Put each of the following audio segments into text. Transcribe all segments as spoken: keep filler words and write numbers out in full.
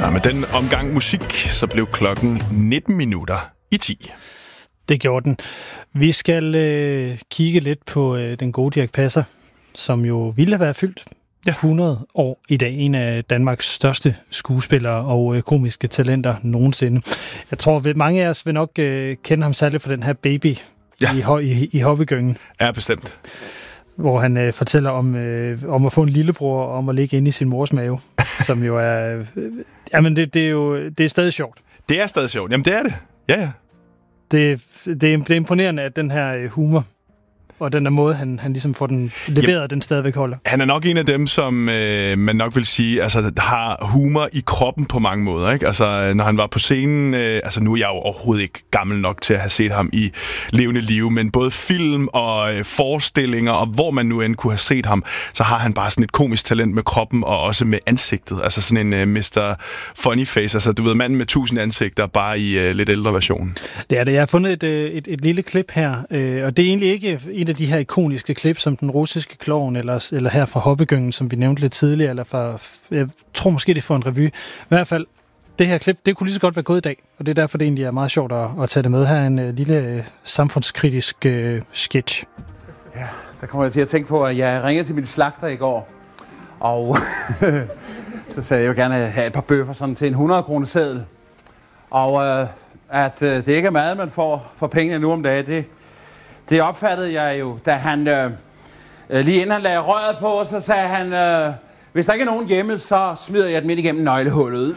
Ja, med den omgang musik, så blev klokken nitten minutter i ti. Det gjorde den. Vi skal øh, kigge lidt på øh, den gode Dirch Passer, som jo ville have været fyldt ja. hundrede år i dag. En af Danmarks største skuespillere og øh, komiske talenter nogensinde. Jeg tror, at mange af os vil nok øh, kende ham særligt for den her baby ja. i, i, i Hobbygyngen. Ja, bestemt. Hvor han øh, fortæller om, øh, om at få en lillebror og om at ligge inde i sin mors mave, som jo er... Øh, jamen, det, det er jo det er stadig sjovt. Det er stadig sjovt. Jamen, det er det. Ja, ja. Det, det, er, det er imponerende, at den her humor og den der måde, han, han ligesom får den leveret, yep. den stadigvæk holder. Han er nok en af dem, som øh, man nok vil sige, altså har humor i kroppen på mange måder, ikke? Altså, når han var på scenen, øh, altså nu er jeg jo overhovedet ikke gammel nok til at have set ham i levende liv, men både film og øh, forestillinger, og hvor man nu end kunne have set ham, så har han bare sådan et komisk talent med kroppen, og også med ansigtet. Altså sådan en øh, mister Funny Face, altså du ved, manden med tusind ansigter, bare i øh, lidt ældre version. Det er det. Jeg har fundet et, et, et, et lille klip her, øh, og det er egentlig ikke en af de her ikoniske klip, som den russiske klovn, eller, eller her fra Hobbygyngen, som vi nævnte lidt tidligere, eller fra, jeg tror måske, det er for en revy. I hvert fald, det her klip, det kunne lige så godt være gået i dag, og det er derfor, det egentlig er meget sjovt at, at tage det med. Her er en uh, lille uh, samfundskritisk uh, sketch. Ja, der kommer jeg til at tænke på, at jeg ringede til min slagter i går, og så sagde jeg, at jeg gerne have et par bøffer sådan til en hundrede kroner seddel. Og uh, at uh, det ikke er mad, man får for pengene nu om dagen, det Det opfattede jeg jo, da han, øh, lige inden han lagde røret på, så sagde han, øh, hvis der ikke er nogen hjemme, så smider jeg den midt igennem nøglehullet.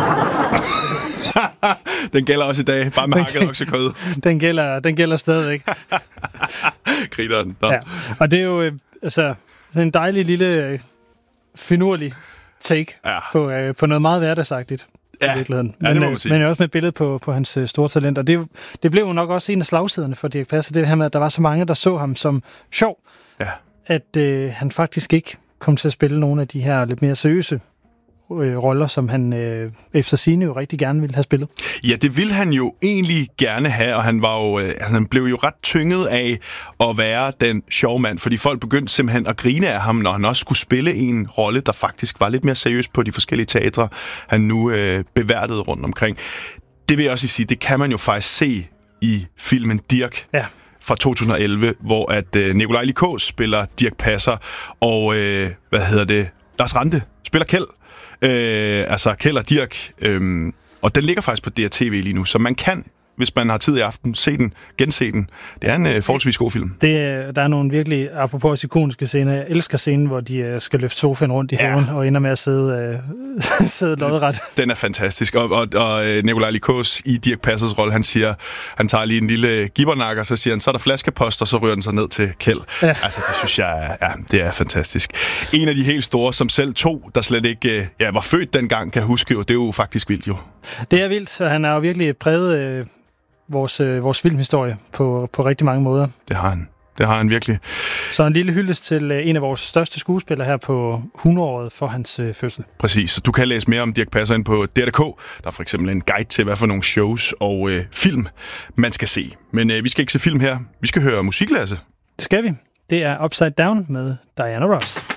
Den gælder også i dag, bare med hakket oksekød. Den gælder, den gælder stadigvæk. Griner den. Ja. Og det er jo øh, altså, en dejlig lille, øh, finurlig take ja. på, øh, på noget meget hverdagsagtigt. Ja, i virkeligheden. Ja, det må men, man sige. men også med et billede på, på hans øh, store talent. Og det, det blev jo nok også en af slagsiderne for Dirch Passer, det her med, at der var så mange, der så ham som sjov, ja. at øh, han faktisk ikke kom til at spille nogle af de her lidt mere seriøse øh, roller, som han øh, efter sigende jo rigtig gerne ville have spillet. Ja, det ville han jo egentlig gerne have, og han, var jo, øh, han blev jo ret tynget af at være den sjove mand, fordi folk begyndte simpelthen at grine af ham, når han også skulle spille en rolle, der faktisk var lidt mere seriøs på de forskellige teatre, han nu øh, beværtede rundt omkring. Det vil jeg også sige, det kan man jo faktisk se i filmen Dirch. Ja. Fra to tusind og elleve, hvor at øh, Nikolaj Lie Kaas spiller Dirch Passer, og øh, hvad hedder det, Lars Ranthe spiller Kjeld. Øh, altså Kjeld og Dirch, øh, og den ligger faktisk på D R T V lige nu, så man kan, hvis man har tid i aften, se den, gense den. Det er en øh, forholdsvis god film. Det, der er nogle virkelig, apropos ikoniske scener, jeg elsker scenen, hvor de øh, skal løfte sofaen rundt i ja. haven, og ender med at sidde, øh, sidde lodret. Den er fantastisk, og, og, og Nikolaj Lie Kaas i Dirch Passers rolle, han siger, han tager lige en lille gibbernakker, så siger han, så er der flaskepost, og så rører den sig ned til Kjeld. Ja. Altså, det synes jeg, ja, det er fantastisk. En af de helt store, som selv to, der slet ikke ja, var født dengang, kan jeg huske jo, det er jo faktisk vildt jo. Det er vildt, og han er jo virkelig præget øh, vores, øh, vores filmhistorie på, på rigtig mange måder. Det har han. Det har han virkelig. Så en lille hyldest til øh, en af vores største skuespillere her på hundrede-året for hans øh, fødsel. Præcis. Du kan læse mere om Dirch Passer ind på D R punktum D K. Der er for eksempel en guide til, hvad for nogle shows og øh, film, man skal se. Men øh, vi skal ikke se film her. Vi skal høre musik, Lasse. Det skal vi. Det er Upside Down med Diana Ross.